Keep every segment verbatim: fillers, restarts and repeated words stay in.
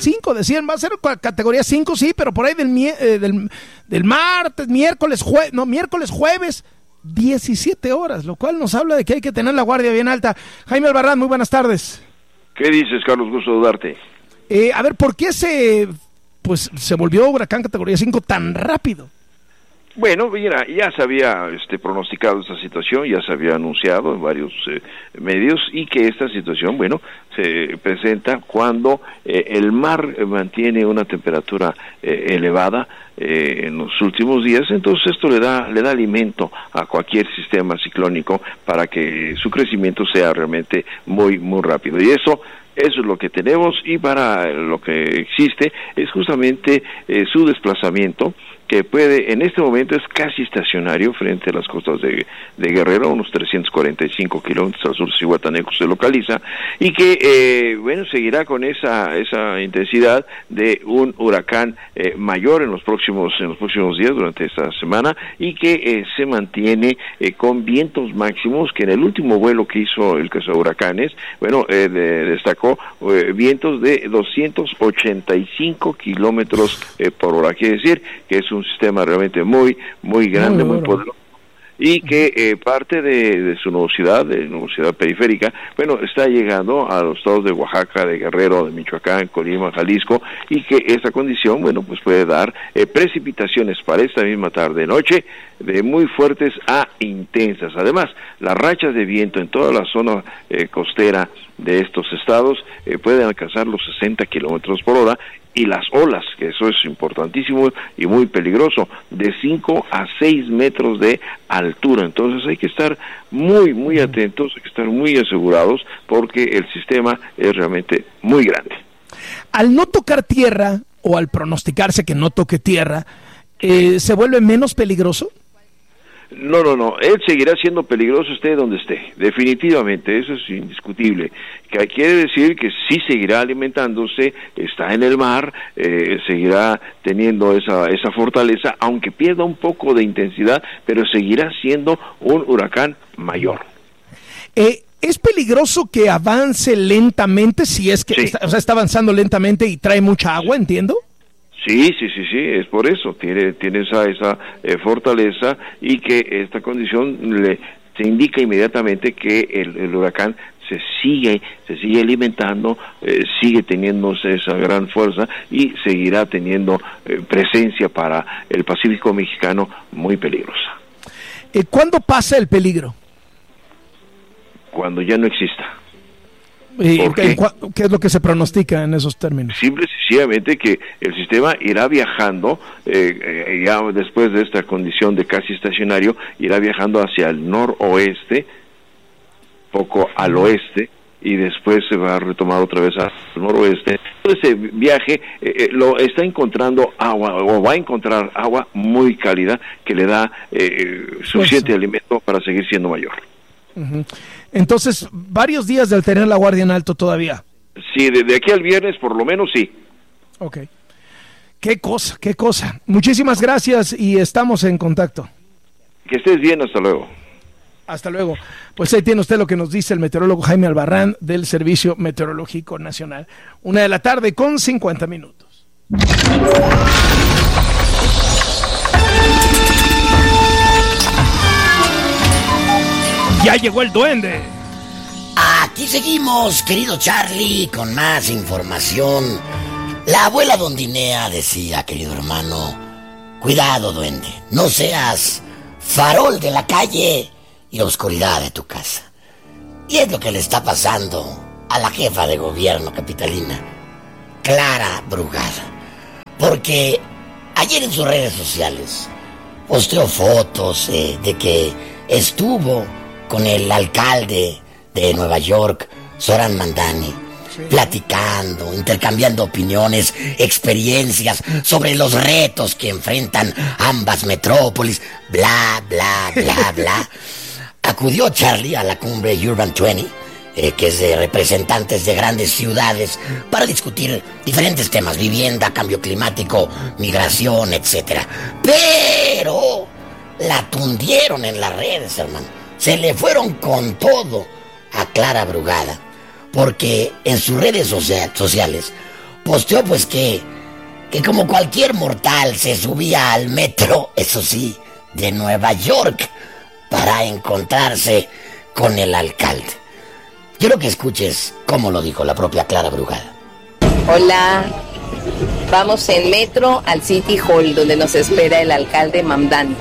cinco, decían, va a ser categoría cinco, sí, pero por ahí del, eh, del, del martes, miércoles, jue, no, miércoles, jueves, diecisiete horas, lo cual nos habla de que hay que tener la guardia bien alta. Jaime Albarrán, muy buenas tardes. ¿Qué dices, Carlos? Gusto de darte. Eh, a ver, ¿por qué se, pues, se volvió huracán categoría cinco tan rápido? Bueno, mira, ya se había este, pronosticado esta situación, ya se había anunciado en varios eh, medios, y que esta situación, bueno, se presenta cuando eh, el mar mantiene una temperatura eh, elevada eh, en los últimos días. Entonces esto le da le da alimento a cualquier sistema ciclónico para que su crecimiento sea realmente muy, muy rápido. Y eso Eso es lo que tenemos, y para lo que existe es justamente eh, su desplazamiento, que puede, en este momento es casi estacionario frente a las costas de, de Guerrero, unos trescientos cuarenta y cinco kilómetros al sur de Zihuatanejo se localiza, y que, eh, bueno, seguirá con esa esa intensidad de un huracán eh, mayor en los próximos en los próximos días, durante esta semana, y que eh, se mantiene eh, con vientos máximos, que en el último vuelo que hizo el cazahuracanes, bueno, eh, de, destacó eh, vientos de doscientos ochenta y cinco kilómetros eh, por hora, quiere decir que es un sistema realmente muy, muy grande, muy, muy poderoso, y que eh, parte de, de su nubosidad, de nubosidad periférica, bueno, está llegando a los estados de Oaxaca, de Guerrero, de Michoacán, Colima, Jalisco, y que esta condición, bueno, pues puede dar eh, precipitaciones para esta misma tarde-noche, de muy fuertes a intensas. Además, las rachas de viento en toda la zona eh, costera de estos estados eh, pueden alcanzar los sesenta kilómetros por hora, y las olas, que eso es importantísimo y muy peligroso, de cinco a seis metros de altura. Entonces hay que estar muy, muy atentos, hay que estar muy asegurados, porque el sistema es realmente muy grande. Al no tocar tierra, o al pronosticarse que no toque tierra, eh, ¿se vuelve menos peligroso? No, no, no, él seguirá siendo peligroso esté donde esté, definitivamente, eso es indiscutible, que quiere decir que sí seguirá alimentándose, está en el mar, eh, seguirá teniendo esa esa fortaleza, aunque pierda un poco de intensidad, pero seguirá siendo un huracán mayor. Eh, ¿Es peligroso que avance lentamente, si es que, sí. está, o sea, está avanzando lentamente y trae mucha agua, entiendo? Sí, sí, sí, sí, es por eso, tiene tiene esa esa eh, fortaleza, y que esta condición le se indica inmediatamente que el, el huracán se sigue se sigue alimentando, eh, sigue teniendo esa gran fuerza, y seguirá teniendo eh, presencia para el Pacífico mexicano muy peligrosa. Eh, ¿Cuándo pasa el peligro? Cuando ya no exista. ¿Y qué? ¿Qué es lo que se pronostica en esos términos? Simple y sencillamente que el sistema irá viajando, eh, eh, ya después de esta condición de casi estacionario, irá viajando hacia el noroeste, poco al oeste, y después se va a retomar otra vez al noroeste. Ese viaje eh, eh, lo está encontrando agua, o va a encontrar agua muy cálida, que le da eh, suficiente Fuerza. alimento para seguir siendo mayor. Uh-huh. Entonces, varios días de tener la guardia en alto todavía. Sí, de aquí al viernes por lo menos sí. Ok. Qué cosa, qué cosa. Muchísimas gracias y estamos en contacto. Que estés bien, hasta luego. Hasta luego. Pues ahí tiene usted lo que nos dice el meteorólogo Jaime Albarrán del Servicio Meteorológico Nacional. Una de la tarde con cincuenta minutos. Ya llegó el duende. Aquí seguimos, querido Charlie, con más información. La abuela Dondinea decía, querido hermano, cuidado, duende, no seas farol de la calle y la oscuridad de tu casa. Y es lo que le está pasando a la jefa de gobierno capitalina, Clara Brugada. Porque ayer en sus redes sociales posteó fotos eh, de que estuvo con el alcalde de Nueva York, Zoran Mandani, sí, platicando, intercambiando opiniones, experiencias sobre los retos que enfrentan ambas metrópolis, bla, bla, bla, bla. Acudió Charlie a la cumbre Urban veinte, eh, que es de representantes de grandes ciudades, para discutir diferentes temas, vivienda, cambio climático, migración, etcétera. Pero la tundieron en las redes, hermano. Se le fueron con todo a Clara Brugada, porque en sus redes social, sociales posteó pues que, que como cualquier mortal se subía al metro, eso sí, de Nueva York, para encontrarse con el alcalde. Quiero que escuches cómo lo dijo la propia Clara Brugada. Hola, vamos en metro al City Hall, donde nos espera el alcalde Mamdani.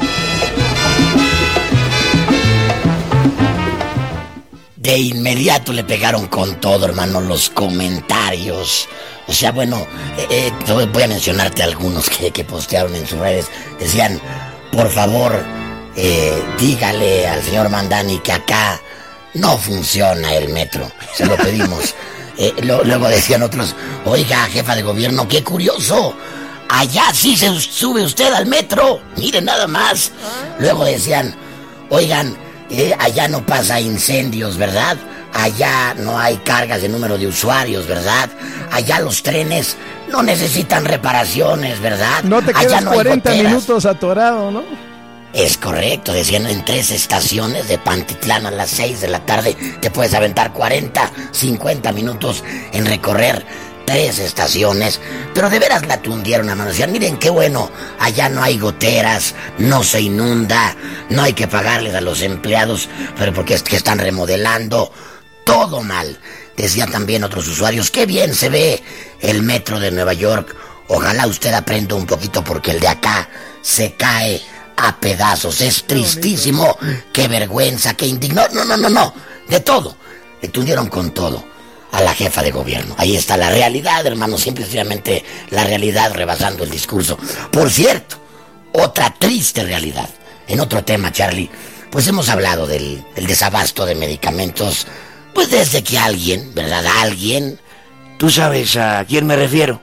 De inmediato le pegaron con todo, hermano, los comentarios. O sea, bueno, eh, eh, voy a mencionarte algunos que, que postearon en sus redes. Decían, por favor, eh, dígale al señor Mamdani que acá no funciona el metro. Se lo pedimos. eh, lo, luego decían otros, oiga, jefa de gobierno, qué curioso. Allá sí se sube usted al metro. Mire nada más. Luego decían, oigan, Eh, allá no pasa incendios, ¿verdad? Allá no hay cargas de número de usuarios, ¿verdad? Allá los trenes no necesitan reparaciones, ¿verdad? No te quedas allá no cuarenta minutos atorado, ¿no? Es correcto, decían, en tres estaciones de Pantitlán a las seis de la tarde te puedes aventar cuarenta, cincuenta minutos en recorrer tres estaciones, pero de veras la tundieron a mano. Decían, miren qué bueno, allá no hay goteras, no se inunda, no hay que pagarles a los empleados, pero porque es que están remodelando, todo mal. Decían también otros usuarios, qué bien se ve el metro de Nueva York, ojalá usted aprenda un poquito porque el de acá se cae a pedazos, es tristísimo, qué vergüenza, qué indigno, no, no, no, no, de todo, le tundieron con todo a la jefa de gobierno. Ahí está la realidad, hermano, simplemente la realidad rebasando el discurso. Por cierto, otra triste realidad. En otro tema, Charlie, pues hemos hablado del, del desabasto de medicamentos, pues desde que alguien, ¿verdad? Alguien, tú sabes a quién me refiero,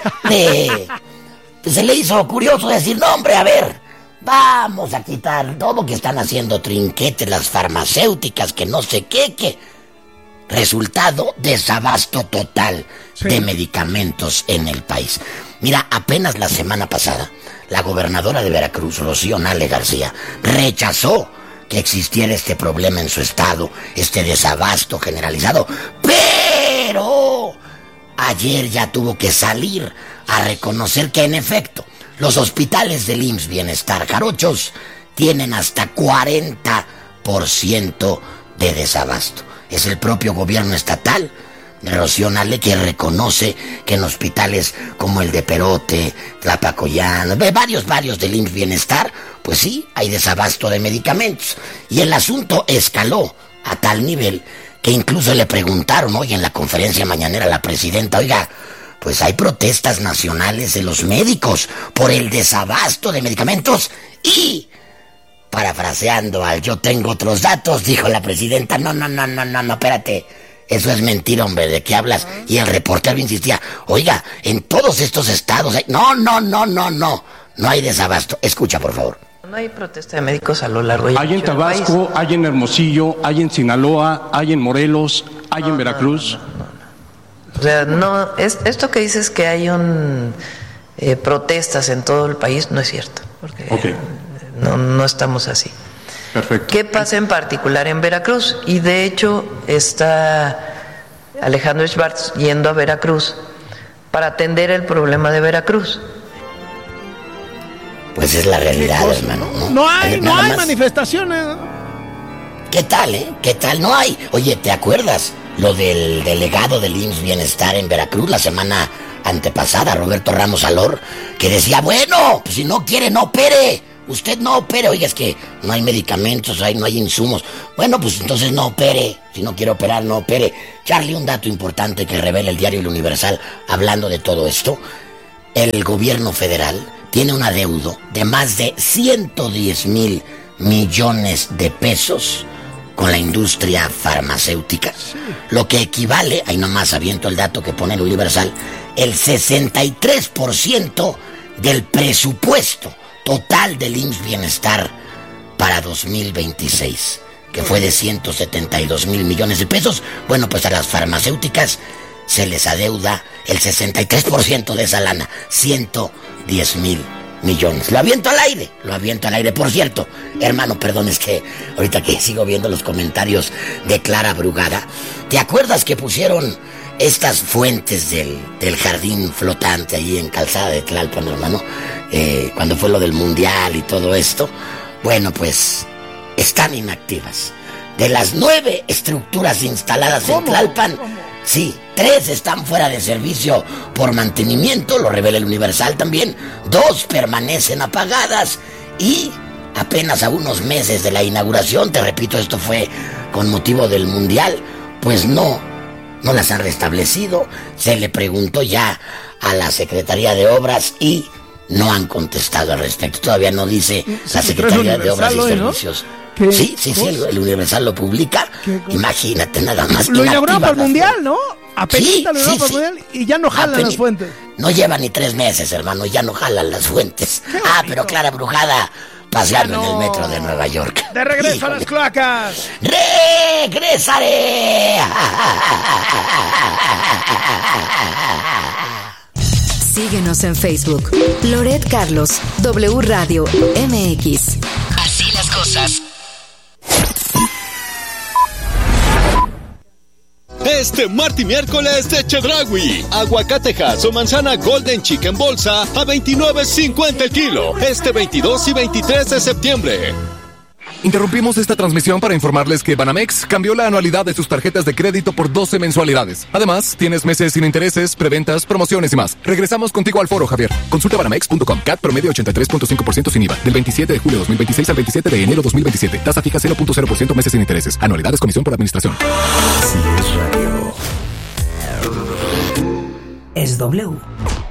le, pues se le hizo curioso decir, no, hombre, a ver, vamos a quitar todo que están haciendo trinquetes las farmacéuticas, que no sé qué, que... Resultado, desabasto total sí. de medicamentos en el país. Mira, apenas la semana pasada, la gobernadora de Veracruz, Rocío Nale García, rechazó que existiera este problema en su estado, este desabasto generalizado. Pero ayer ya tuvo que salir a reconocer que en efecto, los hospitales del I M S S Bienestar Jarochos tienen hasta cuarenta por ciento de desabasto. Es el propio gobierno estatal de Rocío Nale que reconoce que en hospitales como el de Perote, Tlapacoyán, varios, varios del I M S S Bienestar, pues sí, hay desabasto de medicamentos. Y el asunto escaló a tal nivel que incluso le preguntaron hoy en la conferencia mañanera a la presidenta, oiga, pues hay protestas nacionales de los médicos por el desabasto de medicamentos y... Parafraseando al yo tengo otros datos, dijo la presidenta, no, no, no, no, no, no, espérate, eso es mentira, hombre, ¿de qué hablas? Y el reportero insistía, oiga, en todos estos estados hay... No, no, no, no, no, no hay desabasto. Escucha, por favor. No hay protesta de médicos a lo largo y hay en Tabasco, hay en Hermosillo, hay en Sinaloa, hay en Morelos, hay no, en Veracruz. No, no, no, no. O sea, no, es, esto que dices que hay un eh, protestas en todo el país no es cierto, porque... Okay. No, no estamos así. Perfecto. ¿Qué pasa en particular en Veracruz? Y de hecho está Alejandro Schwartz yendo a Veracruz para atender el problema de Veracruz. Pues es la realidad, hermano. No, no hay, no hay manifestaciones. ¿Qué tal, eh? ¿Qué tal? No hay. Oye, ¿te acuerdas lo del delegado del I M S S Bienestar en Veracruz la semana antepasada, Roberto Ramos Alor, que decía, bueno, pues si no quiere, no opere. Usted no opere, oiga, es que no hay medicamentos, hay, no hay insumos. Bueno, pues entonces no opere. Si no quiere operar, no opere. Charlie, un dato importante que revela el diario El Universal hablando de todo esto. El gobierno federal tiene un adeudo de más de ciento diez mil millones de pesos con la industria farmacéutica. Sí. Lo que equivale, ahí nomás aviento el dato que pone El Universal, el sesenta y tres por ciento del presupuesto total del I M S S Bienestar para dos mil veintiséis, que fue de ciento setenta y dos mil millones de pesos. Bueno, pues a las farmacéuticas se les adeuda el sesenta y tres por ciento de esa lana, ciento diez mil millones. Lo aviento al aire, lo aviento al aire. Por cierto, hermano, perdón, es que ahorita que sigo viendo los comentarios de Clara Brugada, ¿te acuerdas que pusieron estas fuentes del, del jardín flotante allí en Calzada de Tlalpan, hermano, eh, cuando fue lo del mundial y todo esto, bueno, pues están inactivas. De las nueve estructuras instaladas en Tlalpan, sí, tres están fuera de servicio por mantenimiento, lo revela el Universal también. Dos permanecen apagadas y apenas a unos meses de la inauguración, te repito, esto fue con motivo del mundial, pues no, no las han restablecido. Se le preguntó ya a la Secretaría de Obras y no han contestado al respecto. Todavía no dice la Secretaría de Obras y Servicios. ¿Qué? Sí, sí, sí, el, el Universal lo publica. Imagínate nada más. Lo inauguraron para el mundial, ¿no? Apenas sí, lo inauguraron sí, para el sí. mundial y ya no jalan Apenas, las fuentes. No lleva ni tres meses, hermano, ya no jalan las fuentes. Ah, pero Clara Brujada paseando no. en el metro de Nueva York. De regreso Híjole. a las cloacas. ¡Regresaré! Síguenos en Facebook. Loret Carlos, W Radio M X. Así las cosas. Este martes y miércoles de Chedraui. Aguacatejas o manzana Golden Chicken bolsa a veintinueve cincuenta el kilo. Este veintidós y veintitrés de septiembre. Interrumpimos esta transmisión para informarles que Banamex cambió la anualidad de sus tarjetas de crédito por doce mensualidades. Además, tienes meses sin intereses, preventas, promociones y más. Regresamos contigo al foro, Javier. Consulta banamex punto com. C A T promedio ochenta y tres punto cinco por ciento sin I V A. Del veintisiete de julio de dos mil veintiséis al veintisiete de enero de dos mil veintisiete. Tasa fija cero punto cero por ciento meses sin intereses. Anualidades, comisión por administración. Así es radio. Es W.